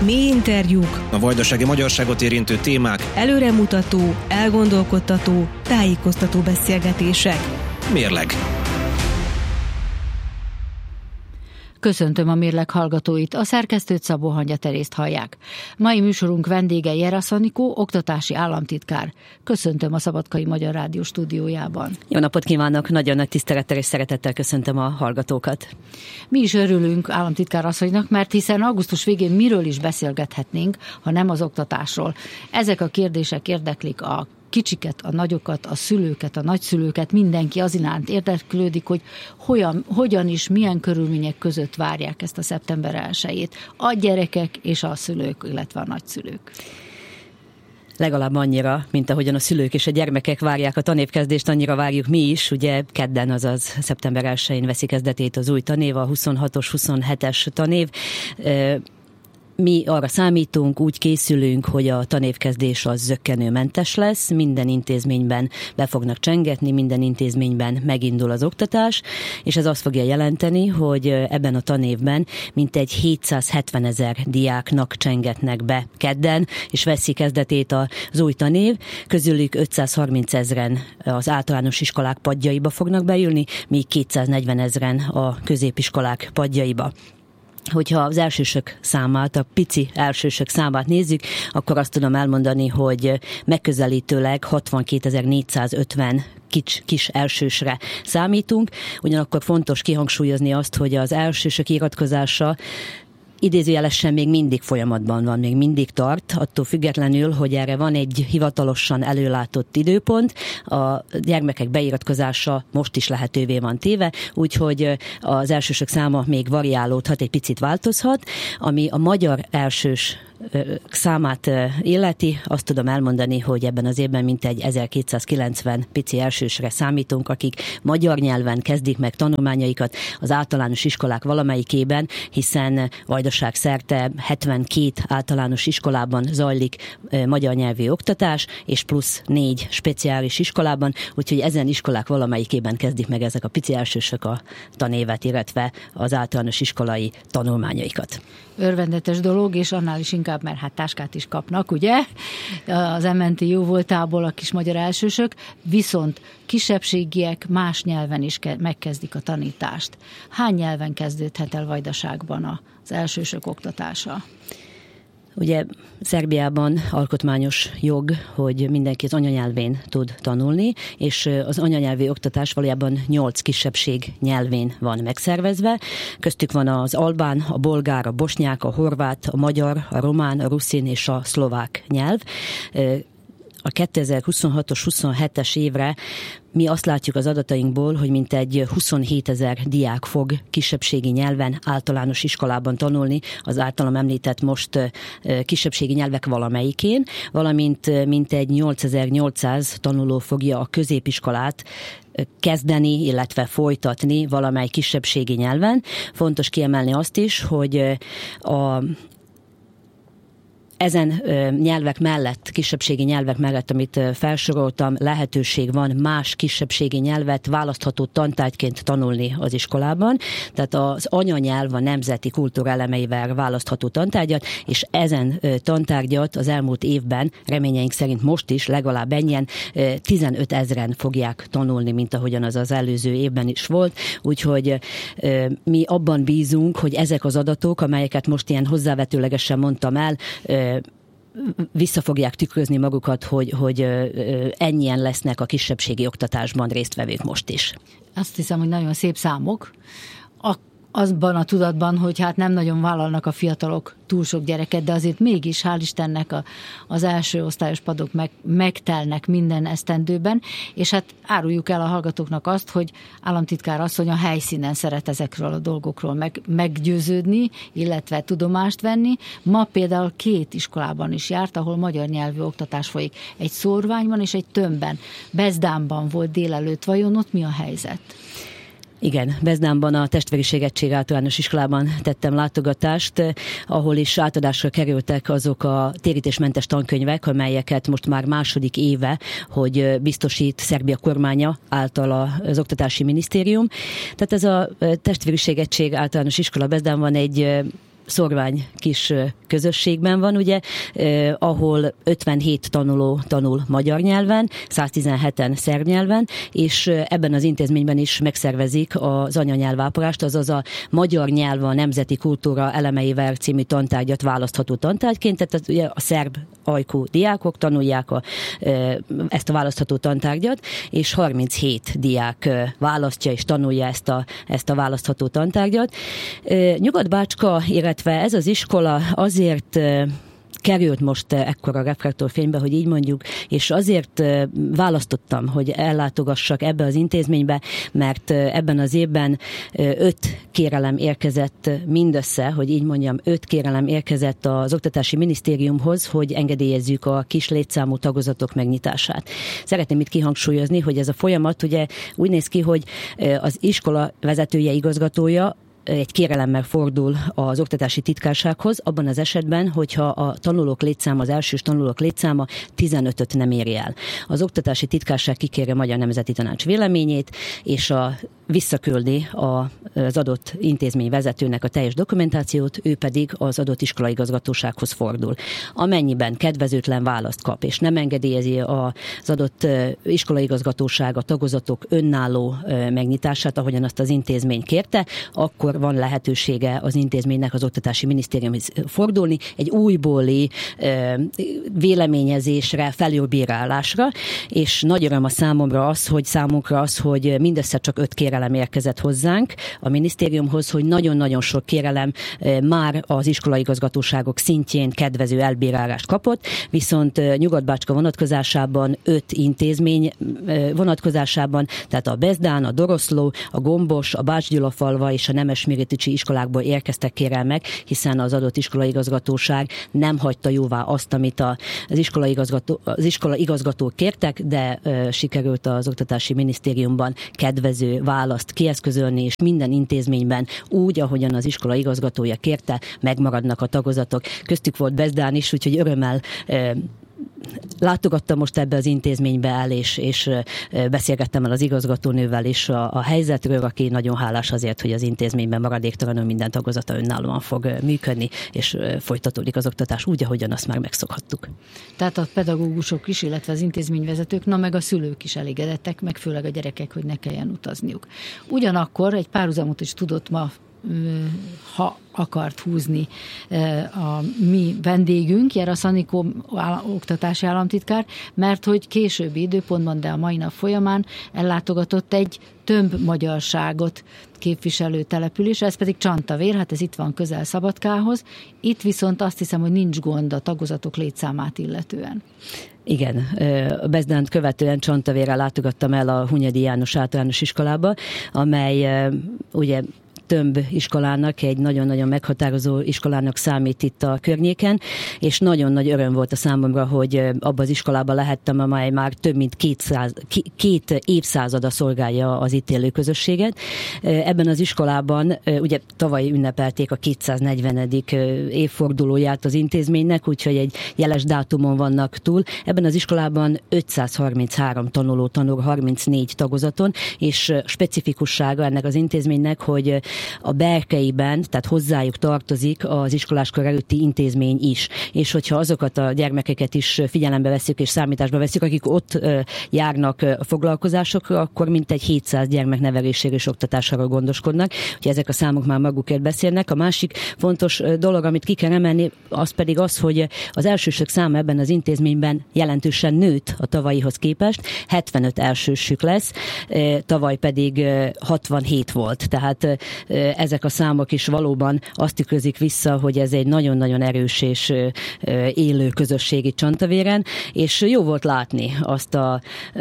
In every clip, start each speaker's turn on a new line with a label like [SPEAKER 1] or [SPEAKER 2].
[SPEAKER 1] Mély interjúk,
[SPEAKER 2] a vajdasági magyarságot érintő témák,
[SPEAKER 1] előremutató, elgondolkodtató, tájékoztató beszélgetések.
[SPEAKER 2] Mérleg.
[SPEAKER 3] Köszöntöm a Mérleg hallgatóit, a szerkesztőt Szabó Hangya Terészt hallják. Mai műsorunk vendége Jerasz Anikó, oktatási államtitkár. Köszöntöm a Szabadkai Magyar Rádió stúdiójában.
[SPEAKER 4] Jó napot kívánok, nagyon nagy tisztelettel és szeretettel köszöntöm a hallgatókat.
[SPEAKER 3] Mi is örülünk államtitkár asszonynak, mert hiszen augusztus végén miről is beszélgethetnénk, ha nem az oktatásról. Ezek a kérdések érdeklik a kicsiket, a nagyokat, a szülőket, a nagyszülőket, mindenki az iránt érdeklődik, hogy hogyan is, milyen körülmények között várják ezt a szeptember 1-jét a gyerekek és a szülők, illetve a nagyszülők.
[SPEAKER 4] Legalább annyira, mint ahogyan a szülők és a gyermekek várják a tanévkezdést, annyira várjuk mi is. Ugye kedden, azaz szeptember 1-jén veszi kezdetét az új tanév, a 26-os, 27-es tanév. Mi arra számítunk, úgy készülünk, hogy a tanévkezdés az zökkenőmentes lesz, minden intézményben be fognak csengetni, minden intézményben megindul az oktatás, és ez azt fogja jelenteni, hogy ebben a tanévben mintegy 770 000 diáknak csengetnek be kedden, és veszi kezdetét az új tanév, közülük 530 000 az általános iskolák padjaiba fognak beülni, míg 240 000 a középiskolák padjaiba. Hogyha az elsősök számát, a pici elsősök számát nézzük, akkor azt tudom elmondani, hogy megközelítőleg 62 450 kis elsősre számítunk. Ugyanakkor fontos kihangsúlyozni azt, hogy az elsősök iratkozása idézőjelesen még mindig folyamatban van, még mindig tart, attól függetlenül, hogy erre van egy hivatalosan előlátott időpont, a gyermekek beiratkozása most is lehetővé van téve, úgyhogy az elsősök száma még variálódhat, egy picit változhat, ami a magyar elsős számát illeti, azt tudom elmondani, hogy ebben az évben mintegy 1290 pici elsősre számítunk, akik magyar nyelven kezdik meg tanulmányaikat az általános iskolák valamelyikében, hiszen Vajdaság szerte 72 általános iskolában zajlik magyar nyelvű oktatás, és plusz 4 speciális iskolában, úgyhogy ezen iskolák valamelyikében kezdik meg ezek a pici elsősök a tanévet, illetve az általános iskolai tanulmányaikat.
[SPEAKER 3] Örvendetes dolog, és annál is inkább, mert hát táskát is kapnak, ugye? Az MNT jó voltából a kis magyar elsősök, viszont kisebbségiek más nyelven is megkezdik a tanítást. Hány nyelven kezdődhet el Vajdaságban az elsősök oktatása?
[SPEAKER 4] Ugye Szerbiában alkotmányos jog, hogy mindenki az anyanyelvén tud tanulni, és az anyanyelvi oktatás valójában 8 kisebbség nyelvén van megszervezve. Köztük van az albán, a bolgár, a bosnyák, a horvát, a magyar, a román, a ruszin és a szlovák nyelv. A 2026-os, 27-es évre mi azt látjuk az adatainkból, hogy mintegy 27 000 diák fog kisebbségi nyelven általános iskolában tanulni, az általam említett most kisebbségi nyelvek valamelyikén, valamint mintegy 8800 tanuló fogja a középiskolát kezdeni, illetve folytatni valamely kisebbségi nyelven. Fontos kiemelni azt is, hogy ezen nyelvek mellett, kisebbségi nyelvek mellett, amit felsoroltam, lehetőség van más kisebbségi nyelvet választható tantárgyként tanulni az iskolában. Tehát az anyanyelv a nemzeti kultúra elemeivel választható tantárgyat, és ezen tantárgyat az elmúlt évben, reményeink szerint most is legalább ennyien 15 000 fogják tanulni, mint ahogyan az előző évben is volt. Úgyhogy mi abban bízunk, hogy ezek az adatok, amelyeket most ilyen hozzávetőlegesen mondtam el, vissza fogják tükrözni magukat, hogy ennyien lesznek a kisebbségi oktatásban résztvevők most is.
[SPEAKER 3] Azt hiszem, hogy nagyon szép számok. Azban a tudatban, hogy hát nem nagyon vállalnak a fiatalok túl sok gyereket, de azért mégis, hál' Istennek az első osztályos padok megtelnek minden esztendőben, és hát áruljuk el a hallgatóknak azt, hogy államtitkár asszony a helyszínen szeret ezekről a dolgokról meggyőződni, illetve tudomást venni. Ma például 2 iskolában is járt, ahol magyar nyelvű oktatás folyik. Egy Szórványban és egy Tömbben. Bezdánban volt délelőtt, vajon ott mi a helyzet?
[SPEAKER 4] Igen, Bezdánban a Testvériség Egység általános iskolában tettem látogatást, ahol is átadásra kerültek azok a térítésmentes tankönyvek, amelyeket most már második éve, hogy biztosít Szerbia kormánya által az Oktatási Minisztérium. Tehát ez a Testvériség Egység általános iskola Bezdánban egy szorvány kis közösségben van, ugye, ahol 57 tanuló tanul magyar nyelven, 117-en szerb nyelven, és ebben az intézményben is megszervezik az anyanyelvápolást, azaz a magyar nyelv a nemzeti kultúra elemeivel című tantárgyat választható tantárgyként, tehát ugye a szerb ajkú diákok tanulják ezt a választható tantárgyat, és 37 diák választja és tanulja ezt a választható tantárgyat. Nyugat-Bácska, illetve ez az iskola azért került most ekkora reflektorfénybe, hogy így mondjuk, és azért választottam, hogy ellátogassak ebbe az intézménybe, mert ebben az évben 5 kérelem érkezett mindössze, hogy így mondjam, 5 kérelem érkezett az Oktatási Minisztériumhoz, hogy engedélyezzük a kis létszámú tagozatok megnyitását. Szeretném itt kihangsúlyozni, hogy ez a folyamat ugye úgy néz ki, hogy az iskola vezetője, igazgatója egy kérelemmel fordul az oktatási titkársághoz, abban az esetben, hogyha a tanulók létszáma, az elsős tanulók létszáma 15-öt nem éri el. Az oktatási titkárság kikéri a Magyar Nemzeti Tanács véleményét, és visszaküldi az adott intézmény vezetőnek a teljes dokumentációt, ő pedig az adott iskolaigazgatósághoz fordul. Amennyiben kedvezőtlen választ kap, és nem engedélyezi az adott iskolaigazgatóság a tagozatok önálló megnyitását, ahogyan azt az intézmény kérte, akkor van lehetősége az intézménynek az Oktatási Minisztériumhoz fordulni egy újbóli véleményezésre, felülbírálásra, és nagy öröm a számunkra az, hogy mindössze csak 5 kérelem érkezett hozzánk a minisztériumhoz, hogy nagyon-nagyon sok kérelem már az iskolaigazgatóságok szintjén kedvező elbírálást kapott, viszont Nyugat-Bácska vonatkozásában 5 intézmény vonatkozásában, tehát a Bezdán, a Doroszló, a Gombos, a Bács-Gyulafalva és a Nemes-Miritici iskolákból érkeztek kérelmek, hiszen az adott iskolaigazgatóság nem hagyta jóvá azt, amit az iskolaigazgatók kértek, de sikerült az Oktatási Minisztériumban kedvező választ kieszközölni, és minden intézményben úgy, ahogyan az iskolaigazgatója kérte, megmaradnak a tagozatok. Köztük volt Bezdán is, úgyhogy örömmel látogattam most ebbe az intézménybe el, és beszélgettem el az igazgatónővel is a helyzetről, aki nagyon hálás azért, hogy az intézményben maradéktalanul minden tagozata önállóan fog működni, és folytatódik az oktatás úgy, ahogyan azt már megszokhattuk.
[SPEAKER 3] Tehát a pedagógusok is, illetve az intézményvezetők, meg a szülők is elégedettek, meg főleg a gyerekek, hogy ne kelljen utazniuk. Ugyanakkor egy párhuzamot is tudott ma, ha akart húzni a mi vendégünk, Jerasz Anikó oktatási államtitkár, mert hogy későbbi időpontban, de a mai nap folyamán ellátogatott egy több magyarságot képviselő település, ez pedig Csantavér, hát ez itt van közel Szabadkához. Itt viszont azt hiszem, hogy nincs gond a tagozatok létszámát illetően.
[SPEAKER 4] Igen, a Bezdánt követően Csantavérre látogattam el a Hunyadi János általános iskolába, amely ugye több iskolának, egy nagyon-nagyon meghatározó iskolának számít itt a környéken, és nagyon nagy öröm volt a számomra, hogy abban az iskolában lehettem, amely már több mint 2 évszázada szolgálja az itt élő közösséget. Ebben az iskolában ugye tavaly ünnepelték a 240. évfordulóját az intézménynek, úgyhogy egy jeles dátumon vannak túl. Ebben az iskolában 533 tanuló tanul 34 tagozaton, és specifikussága ennek az intézménynek, hogy a berkeiben, tehát hozzájuk tartozik az iskoláskor előtti intézmény is. És hogyha azokat a gyermekeket is figyelembe veszük és számításba veszük, akik ott járnak a foglalkozásokra, akkor mintegy 700 gyermek neveléséről és oktatásáról gondoskodnak. Úgyhogy ezek a számok már magukért beszélnek. A másik fontos dolog, amit ki kell emelni, az pedig az, hogy az elsősök száma ebben az intézményben jelentősen nőtt a tavalyihoz képest. 75 elsősük lesz, tavaly pedig 67 volt. Tehát ezek a számok is valóban azt tükrözik vissza, hogy ez egy nagyon-nagyon erős és élő közösség itt Csantavéren, és jó volt látni azt a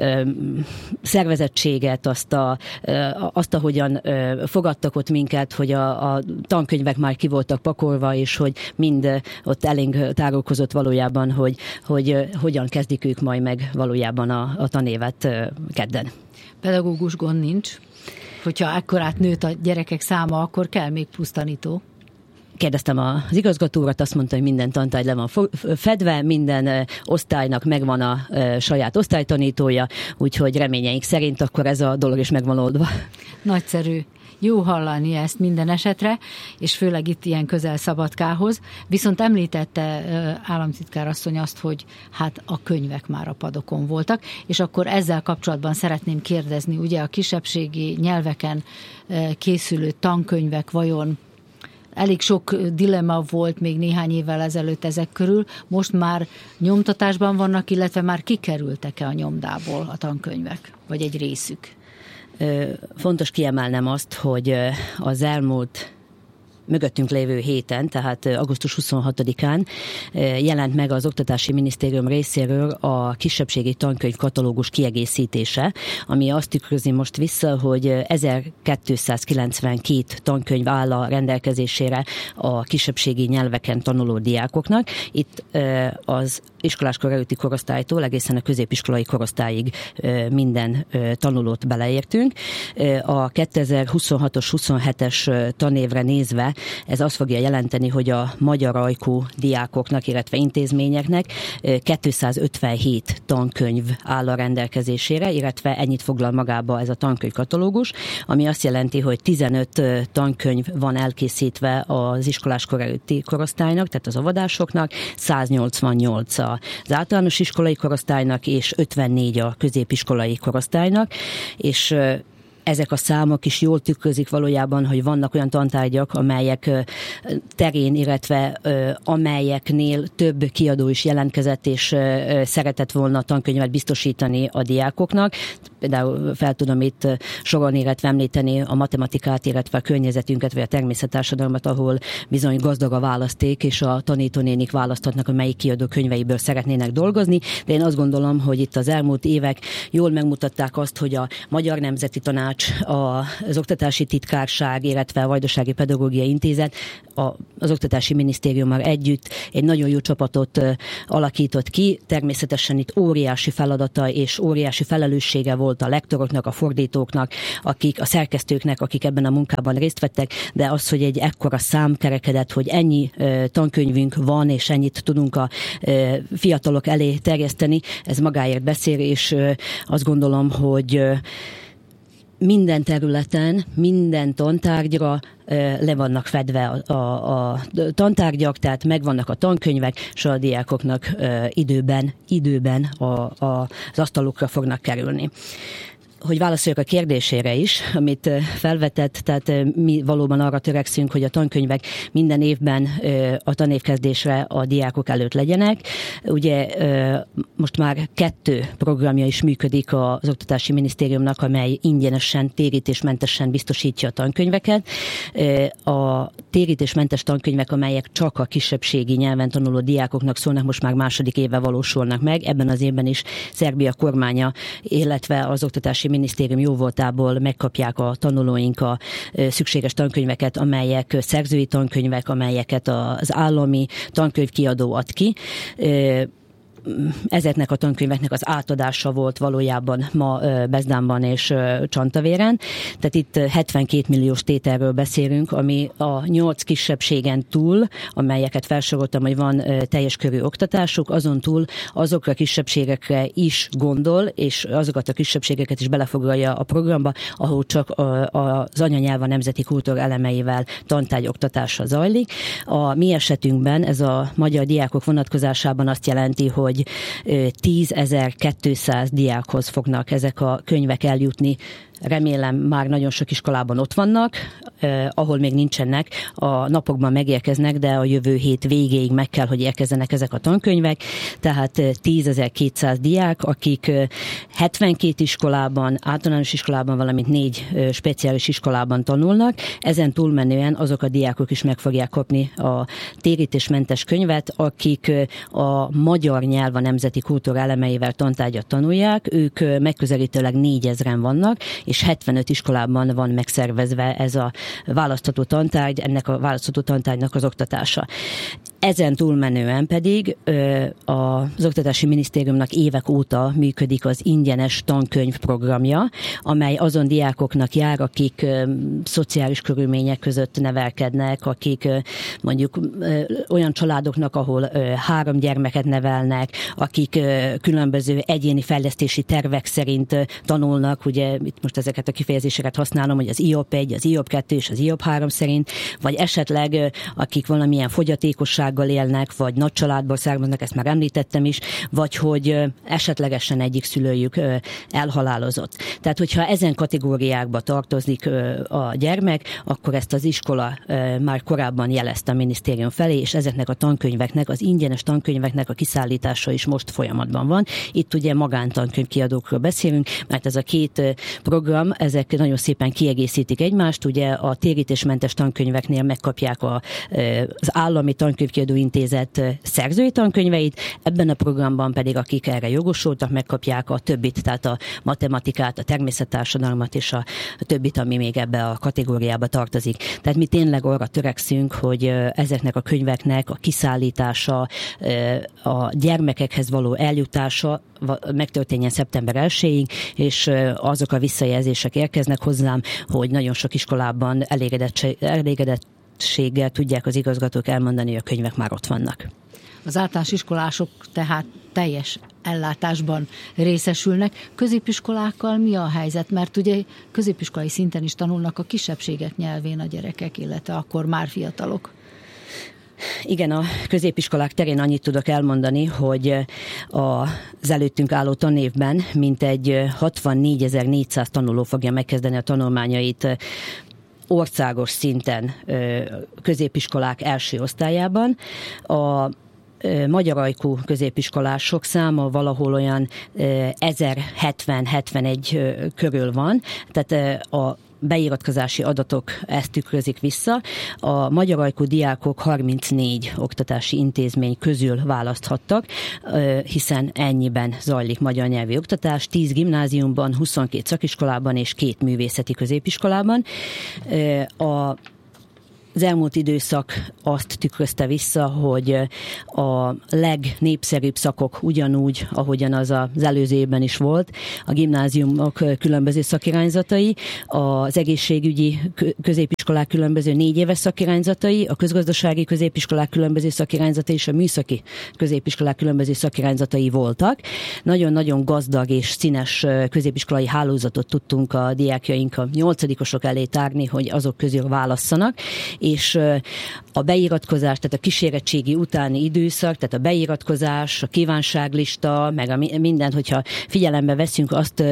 [SPEAKER 4] szervezettséget, azt ahogyan fogadtak ott minket, hogy a tankönyvek már ki voltak pakolva, és hogy mind ott elénk tárulkozott valójában, hogy hogyan kezdik ők majd meg valójában a tanévet kedden.
[SPEAKER 3] Pedagógus gond nincs. Hogyha ekkorát nőtt a gyerekek száma, akkor kell még plusz tanító.
[SPEAKER 4] Kérdeztem az igazgatórat, azt mondta, hogy minden tantárgy le van fedve, minden osztálynak megvan a saját osztálytanítója, úgyhogy reményeink szerint akkor ez a dolog is megvan oldva.
[SPEAKER 3] Nagyszerű. Jó hallani ezt minden esetre, és főleg itt ilyen közel Szabadkához. Viszont említette államtitkár asszony azt, hogy hát a könyvek már a padokon voltak, és akkor ezzel kapcsolatban szeretném kérdezni, ugye a kisebbségi nyelveken készülő tankönyvek vajon elég sok dilemma volt még néhány évvel ezelőtt ezek körül, most már nyomtatásban vannak, illetve már kikerültek-e a nyomdából a tankönyvek, vagy egy részük?
[SPEAKER 4] Fontos kiemelnem azt, hogy az elmúlt mögöttünk lévő héten, tehát augusztus 26-án jelent meg az Oktatási Minisztérium részéről a kisebbségi tankönyv katalógus kiegészítése, ami azt tükrözi most vissza, hogy 1292 tankönyv áll a rendelkezésére a kisebbségi nyelveken tanuló diákoknak. Itt az iskoláskor előtti korosztálytól egészen a középiskolai korosztályig minden tanulót beleértünk. A 2026-os, 27-es tanévre nézve ez azt fogja jelenteni, hogy a magyar ajkú diákoknak, illetve intézményeknek 257 tankönyv áll a rendelkezésére, illetve ennyit foglal magába ez a tankönyvkatalógus, ami azt jelenti, hogy 15 tankönyv van elkészítve az iskoláskor előtti korosztálynak, tehát az óvodásoknak, 188 az általános iskolai korosztálynak, és 54 a középiskolai korosztálynak, és ezek a számok is jól tükrözik valójában, hogy vannak olyan tantárgyak, amelyek terén, illetve amelyeknél több kiadó is jelentkezett, és szeretett volna tankönyvet biztosítani a diákoknak. Például fel tudom itt sorolni, illetve említeni a matematikát, illetve a környezetünket, vagy a természettársadalmat, ahol bizony gazdag a választék, és a tanítónénik választhatnak, hogy melyik kiadó könyveiből szeretnének dolgozni. De én azt gondolom, hogy itt az elmúlt évek jól megmutatták azt, hogy a Magyar Nemzeti Tanács, az Oktatási Titkárság, illetve a Vajdasági Pedagógiai Intézet az Oktatási Minisztériummal együtt egy nagyon jó csapatot alakított ki. Természetesen itt óriási feladata és óriási felelőssége volt a lektoroknak, a fordítóknak, a szerkesztőknek, akik ebben a munkában részt vettek, de az, hogy egy ekkora szám kerekedett, hogy ennyi tankönyvünk van, és ennyit tudunk a fiatalok elé terjeszteni, ez magáért beszél, és azt gondolom, hogy minden területen, minden tantárgyra le vannak fedve a tantárgyak, tehát megvannak a tankönyvek, és a diákoknak időben az asztalukra fognak kerülni. Hogy válaszoljak a kérdésére is, amit felvetett, tehát mi valóban arra törekszünk, hogy a tankönyvek minden évben a tanévkezdésre a diákok előtt legyenek. Ugye most már 2 programja is működik az Oktatási Minisztériumnak, amely ingyenesen, térítésmentesen biztosítja a tankönyveket. A térítésmentes tankönyvek, amelyek csak a kisebbségi nyelven tanuló diákoknak szólnak, most már második éve valósulnak meg. Ebben az évben is Szerbia kormánya, illetve az Oktatási Minisztérium jóvoltából megkapják a tanulóink a szükséges tankönyveket, amelyek szerzői tankönyvek, amelyeket az állami tankönyvkiadó ad ki. Ezeknek a tankönyveknek az átadása volt valójában ma Bezdánban és Csantavéren. Tehát itt 72 milliós tételről beszélünk, ami a 8 kisebbségen túl, amelyeket felsoroltam, hogy van teljes körű oktatásuk, azon túl azokra a kisebbségekre is gondol, és azokat a kisebbségeket is belefoglalja a programba, ahol csak az anyanyelv a nemzeti kultúra elemeivel tantárgy oktatása zajlik. A mi esetünkben ez a magyar diákok vonatkozásában azt jelenti, hogy 10.200 diákhoz fognak ezek a könyvek eljutni. Remélem már nagyon sok iskolában ott vannak, ahol még nincsenek, a napokban megérkeznek, de a jövő hét végéig meg kell, hogy érkezzenek ezek a tankönyvek. Tehát 10.200 diák, akik 72 iskolában, általános iskolában, valamint 4 speciális iskolában tanulnak. Ezen túlmenően azok a diákok is meg fogják kapni a térítésmentes könyvet, akik a magyar nyelv a nemzeti kultúra elemeivel tantárgyat tanulják. Ők megközelítőleg 4000-en vannak, és 75 iskolában van megszervezve ez a választható tantárgy, ennek a választható tantárgynak az oktatása. Ezen túlmenően pedig az Oktatási Minisztériumnak évek óta működik az ingyenes tankönyv programja, amely azon diákoknak jár, akik szociális körülmények között nevelkednek, akik mondjuk olyan családoknak, ahol 3 gyermeket nevelnek, akik különböző egyéni fejlesztési tervek szerint tanulnak, ugye itt most ezeket a kifejezéseket használom, hogy az IOP 1, az IOP 2 és az IOP 3 szerint, vagy esetleg akik valamilyen fogyatékossággal élnek, vagy nagy családból származnak, ezt már említettem is, vagy hogy esetlegesen egyik szülőjük elhalálozott. Tehát, hogyha ezen kategóriákba tartozik a gyermek, akkor ezt az iskola már korábban jelezte a minisztérium felé, és ezeknek a tankönyveknek, az ingyenes tankönyveknek a kiszállítása is most folyamatban van. Itt ugye magántankönyvkiadókról beszélünk, mert ez a 2 program, ezek nagyon szépen kiegészítik egymást, ugye a térítésmentes tankönyveknél megkapják az Állami Tankönyvkiadó Intézet szerzői tankönyveit, ebben a programban pedig akik erre jogosultak, megkapják a többit, tehát a matematikát, a természettársadalmat és a többit, ami még ebbe a kategóriába tartozik. Tehát mi tényleg arra törekszünk, hogy ezeknek a könyveknek a kiszállítása, a gyermekekhez való eljutása megtörténjen szeptember 1-ig, és azok a visszajelzések érkeznek hozzám, hogy nagyon sok iskolában elégedettséggel tudják az igazgatók elmondani, hogy a könyvek már ott vannak.
[SPEAKER 3] Az általános iskolások tehát teljes ellátásban részesülnek. Középiskolákkal mi a helyzet? Mert ugye középiskolai szinten is tanulnak a kisebbségek nyelvén a gyerekek, illetve akkor már fiatalok.
[SPEAKER 4] Igen, a középiskolák terén annyit tudok elmondani, hogy az előttünk álló tanévben mintegy 64.400 tanuló fogja megkezdeni a tanulmányait országos szinten középiskolák első osztályában. A magyar ajkú középiskolások száma valahol olyan 1070-71 körül van, tehát a beiratkozási adatok ezt tükrözik vissza. A magyar ajkú diákok 34 oktatási intézmény közül választhattak, hiszen ennyiben zajlik magyar nyelvi oktatás, 10 gimnáziumban, 22 szakiskolában és 2 művészeti középiskolában. Az elmúlt időszak azt tükrözte vissza, hogy a legnépszerűbb szakok ugyanúgy, ahogyan az előző évben is volt, a gimnáziumok különböző szakirányzatai, az egészségügyi középiskolák különböző 4 éves szakirányzatai, a közgazdasági középiskolák különböző szakirányzatai és a műszaki középiskolák különböző szakirányzatai voltak. Nagyon-nagyon gazdag és színes középiskolai hálózatot tudtunk a diákjaink, a 8-osok elé tárni, hogy azok közül válasszanak, és a beiratkozás, tehát a kísérettségi utáni időszak, tehát a beiratkozás, a kívánságlista, meg minden, hogyha figyelembe veszünk, azt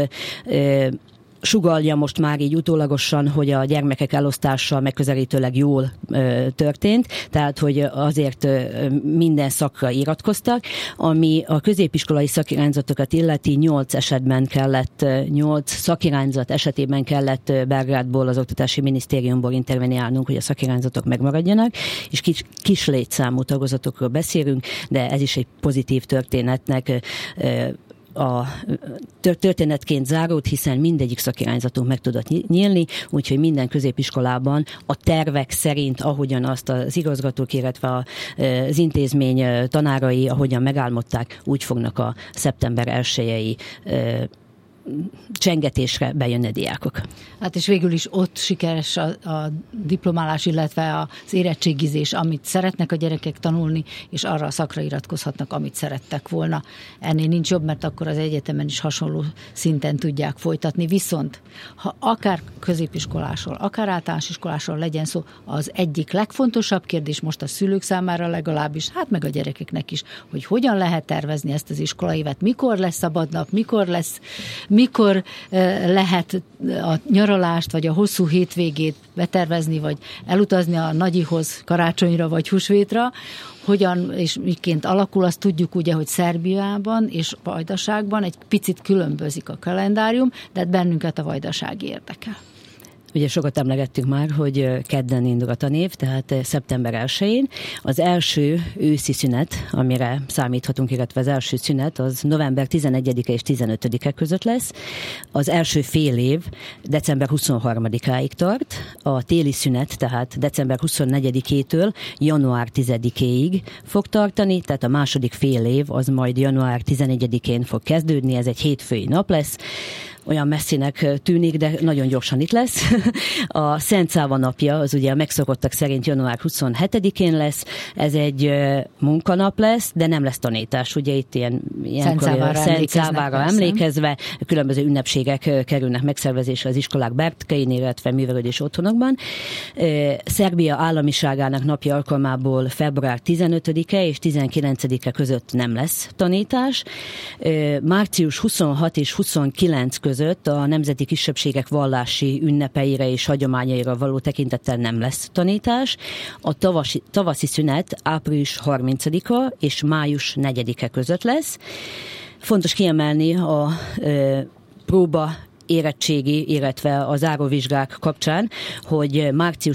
[SPEAKER 4] sugallja most már így utólagosan, hogy a gyermekek elosztása megközelítőleg jól történt, tehát hogy azért minden szakra iratkoztak, ami a középiskolai szakirányzatokat illeti 8 szakirányzat esetében kellett Belgrádból, az Oktatási Minisztériumból interveniálnunk, hogy a szakirányzatok megmaradjanak, és kis létszámú tagozatokról beszélünk, de ez is egy pozitív történetnek a történetként zárult, hiszen mindegyik szakirányzatunk meg tudott nyílni, úgyhogy minden középiskolában a tervek szerint, ahogyan azt az igazgatók, illetve az intézmény tanárai, ahogyan megálmodták, úgy fognak a szeptember 1-i csengetésre bejönni a diákok.
[SPEAKER 3] Hát és végül is ott sikeres a diplomálás, illetve az érettségizés, amit szeretnek a gyerekek tanulni, és arra a szakra iratkozhatnak, amit szerettek volna. Ennél nincs jobb, mert akkor az egyetemen is hasonló szinten tudják folytatni. Viszont, ha akár középiskolásról, akár általános iskolásról legyen szó, az egyik legfontosabb kérdés most a szülők számára legalábbis, hát meg a gyerekeknek is, hogy hogyan lehet tervezni ezt az iskolaévet, mikor lesz szabadnap, mikor lehet a nyaralást, vagy a hosszú hétvégét betervezni, vagy elutazni a nagyihoz karácsonyra, vagy húsvétra, hogyan és miként alakul, azt tudjuk ugye, hogy Szerbiában és Vajdaságban egy picit különbözik a kalendárium, de bennünket a vajdasági érdekel.
[SPEAKER 4] Ugye sokat emlegettük már, hogy kedden indul a tanév, tehát szeptember 1-én. Az első őszi szünet, amire számíthatunk, illetve az első szünet, az november 11-e és 15-e között lesz. Az első fél év december 23-áig tart. A téli szünet, tehát december 24-től január 10-éig fog tartani, tehát a második fél év az majd január 11-én fog kezdődni, ez egy hétfői nap lesz. Olyan messzinek tűnik, de nagyon gyorsan itt lesz. A Szent Száva napja, az ugye a megszokottak szerint január 27-én lesz, ez egy munkanap lesz, de nem lesz tanítás. Ugye itt Szent Szávára emlékezve különböző ünnepségek kerülnek megszervezésre az iskolák berkein, illetve művelődés otthonokban. Szerbia államiságának napja alkalmából február 15-e és 19-e között nem lesz tanítás. Március 26 és 29 között a nemzeti kisebbségek vallási ünnepeire és hagyományaira való tekintettel nem lesz tanítás. A tavaszi szünet április 30-a és május 4-e között lesz. Fontos kiemelni a próba érettségi, illetve a záróvizsgák kapcsán, hogy március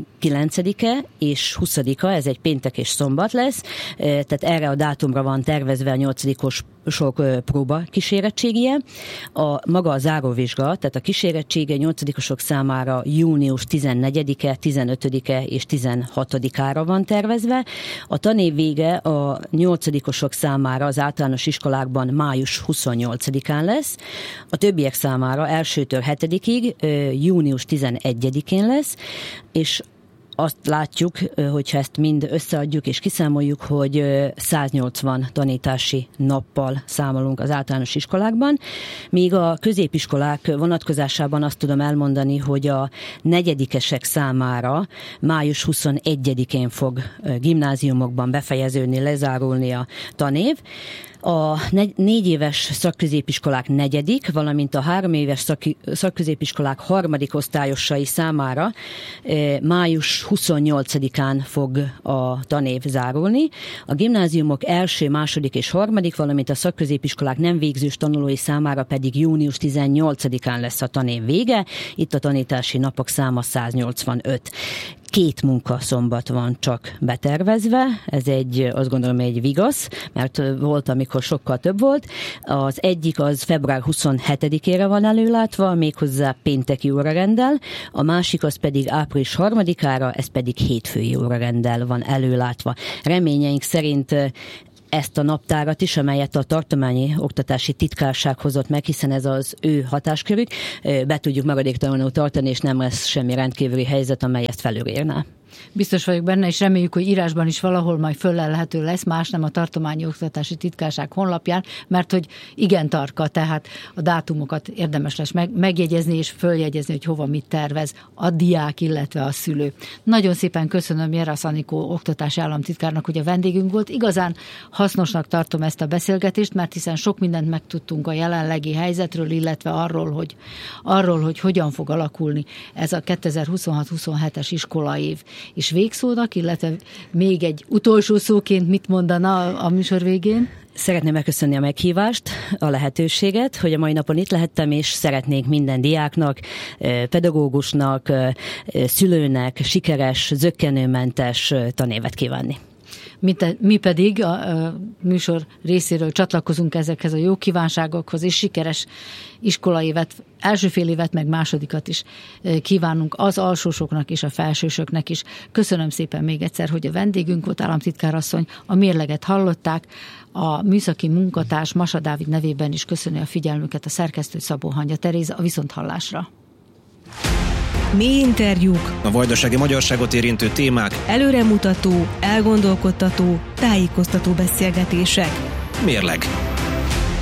[SPEAKER 4] 19-e és 20-a, ez egy péntek és szombat lesz, tehát erre a dátumra van tervezve a 8-osok próba kísérettségie. Maga a záróvizsga, tehát a kísérettsége 8-osok számára június 14-e, 15-e és 16-ára van tervezve. A tanév vége a 8-osok számára az általános iskolákban május 28-án lesz. A többiek számára elsőtől 7-ig június 11-én lesz, és azt látjuk, hogyha ezt mind összeadjuk és kiszámoljuk, hogy 180 tanítási nappal számolunk az általános iskolákban, míg a középiskolák vonatkozásában azt tudom elmondani, hogy a negyedikesek számára május 21-én fog gimnáziumokban befejeződni, lezárulni a tanév. A 4 éves szakközépiskolák negyedik, valamint a 3 éves szakközépiskolák harmadik osztályosai számára május 28-án fog a tanév zárulni. A gimnáziumok első, második és harmadik, valamint a szakközépiskolák nem végzős tanulói számára pedig június 18-án lesz a tanév vége. Itt a tanítási napok száma 185. 2 munkaszombat van csak betervezve, ez azt gondolom egy vigasz, mert volt, amikor sokkal több volt. Az egyik az február 27-ére van előlátva, méghozzá pénteki órarenddel, a másik az pedig április 3-ára, ez pedig hétfői órarenddel van előlátva. Reményeink szerint ezt a naptárat is, amelyet a tartományi oktatási titkárság hozott meg, hiszen ez az ő hatáskörük, be tudjuk maradéktalanul tartani, és nem lesz semmi rendkívüli helyzet, amely ezt felülírná.
[SPEAKER 3] Biztos vagyok benne, és reméljük, hogy írásban is valahol majd föllelhető lesz, más nem a tartományi oktatási titkárság honlapján, mert hogy igen tarka, tehát a dátumokat érdemes lesz megjegyezni és följegyezni, hogy hova mit tervez a diák, illetve a szülő. Nagyon szépen köszönöm Jerasz Anikó oktatási államtitkárnak, hogy a vendégünk volt. Igazán hasznosnak tartom ezt a beszélgetést, mert hiszen sok mindent megtudtunk a jelenlegi helyzetről, illetve arról, hogy hogyan fog alakulni ez a 2026-27-es iskolaév. És végszónak, illetve még egy utolsó szóként mit mondana a műsor végén?
[SPEAKER 4] Szeretném megköszönni a meghívást, a lehetőséget, hogy a mai napon itt lehettem, és szeretnék minden diáknak, pedagógusnak, szülőnek sikeres, zökkenőmentes tanévet kívánni.
[SPEAKER 3] Mi pedig a műsor részéről csatlakozunk ezekhez a jó kívánságokhoz, és sikeres iskolaévet, első fél évet, meg másodikat is kívánunk az alsósoknak és a felsősöknek is. Köszönöm szépen még egyszer, hogy a vendégünk volt, államtitkárasszony, a mérleget hallották, a műszaki munkatárs Masa Dávid nevében is köszönöm a figyelmüket, a szerkesztő Szabó Hangya Teréza, a viszonthallásra.
[SPEAKER 1] Mély interjúk,
[SPEAKER 2] A vajdasági magyarságot érintő témák,
[SPEAKER 1] előremutató, elgondolkodtató, tájékoztató beszélgetések.
[SPEAKER 2] Mérleg.